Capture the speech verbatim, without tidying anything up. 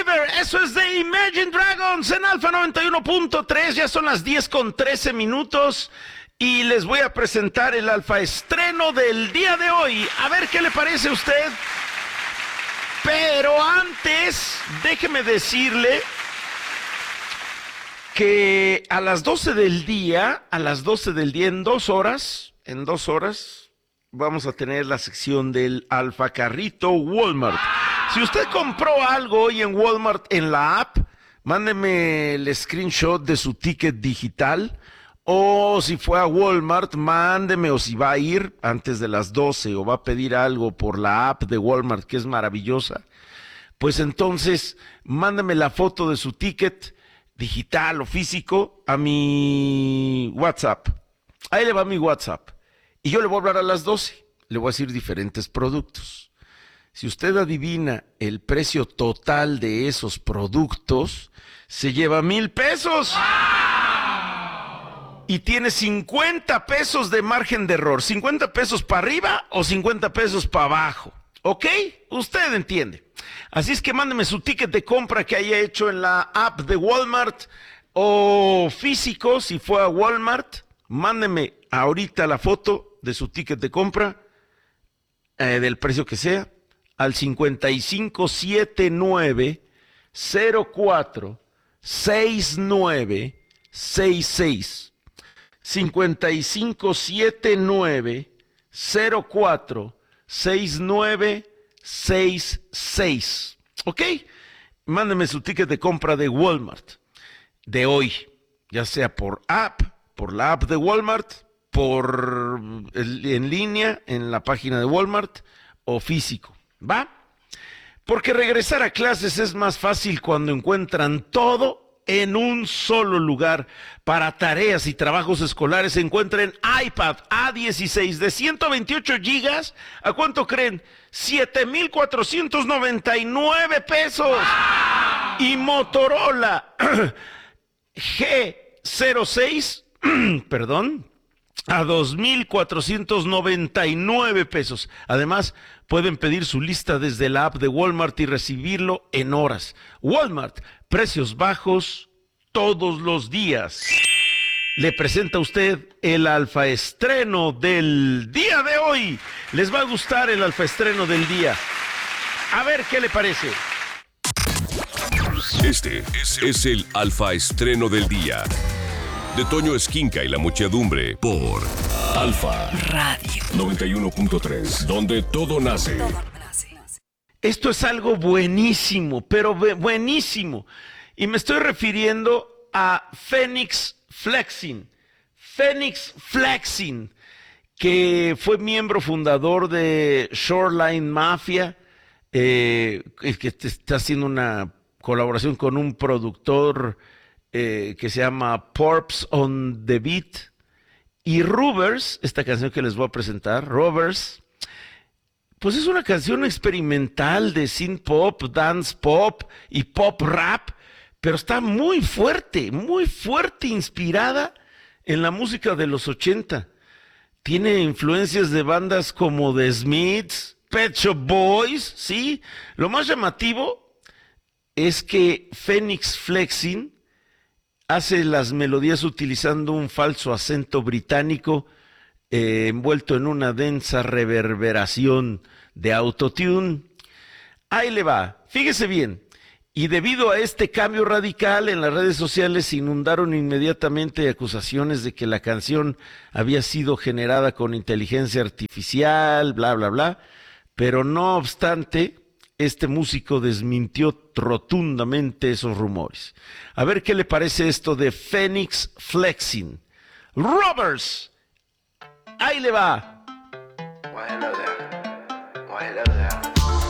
Believer, eso es de Imagine Dragons en Alfa noventa y uno punto tres, ya son las diez con trece minutos y les voy a presentar el Alfa estreno del día de hoy, a ver qué le parece a usted. Pero antes, déjeme decirle que a las doce del día, a las doce del día, en dos horas, en dos horas, vamos a tener la sección del Alfa Carrito Walmart. Si usted compró algo hoy en Walmart en la app, mándeme el screenshot de su ticket digital, o si fue a Walmart, mándeme, o si va a ir antes de las doce o va a pedir algo por la app de Walmart, que es maravillosa, pues entonces mándeme la foto de su ticket digital o físico a mi WhatsApp. Ahí le va mi WhatsApp. Y yo le voy a hablar a las doce. Le voy a decir diferentes productos. Si usted adivina el precio total de esos productos, se lleva mil pesos. ¡Wow! Y tiene cincuenta pesos de margen de error. cincuenta pesos para arriba o cincuenta pesos para abajo. ¿Ok? Usted entiende. Así es que mándeme su ticket de compra que haya hecho en la app de Walmart o físico, si fue a Walmart. Mándeme ahorita la foto de su ticket de compra, eh, del precio que sea, al cincuenta y cinco setenta y nueve cero cuatro sesenta y nueve sesenta y seis. cincuenta y cinco setenta y nueve cero cuatro sesenta y nueve sesenta y seis. ¿Ok? Mándeme su ticket de compra de Walmart de hoy, ya sea por app, por la app de Walmart, por en línea en la página de Walmart o físico. ¿Va? Porque regresar a clases es más fácil cuando encuentran todo en un solo lugar. Para tareas y trabajos escolares encuentren iPad A dieciséis de ciento veintiocho gigas. ¿A cuánto creen? siete mil cuatrocientos noventa y nueve pesos. ¡Wow! Y Motorola G cero seis, perdón, a dos mil cuatrocientos noventa y nueve pesos. Además, pueden pedir su lista desde la app de Walmart y recibirlo en horas. Walmart, precios bajos todos los días. Le presenta a usted el alfa estreno del día de hoy. Les va a gustar el alfa estreno del día. A ver qué le parece. Este es el alfa estreno del día de Toño Esquinca y la muchedumbre por Alfa Radio noventa y uno punto tres, donde todo nace. Esto es algo buenísimo, pero buenísimo. Y me estoy refiriendo a Phoenix Flexing. Phoenix Flexing, que fue miembro fundador de Shoreline Mafia, eh, que está haciendo una colaboración con un productor eh, que se llama Porps on the Beat. Y Rovers, esta canción que les voy a presentar, Rovers, pues es una canción experimental de synth pop, dance pop y pop rap, pero está muy fuerte, muy fuerte, inspirada en la música de los ochenta. Tiene influencias de bandas como The Smiths, Pet Shop Boys, ¿sí? Lo más llamativo es que Phoenix Flexing hace las melodías utilizando un falso acento británico eh, envuelto en una densa reverberación de autotune. Ahí le va, fíjese bien. Y debido a este cambio radical en las redes sociales se inundaron inmediatamente acusaciones de que la canción había sido generada con inteligencia artificial, bla, bla, bla. Pero no obstante, este músico desmintió rotundamente esos rumores. A ver qué le parece esto de Phoenix Flexing. Rovers, ahí le va. Well, hello there. Well, hello there.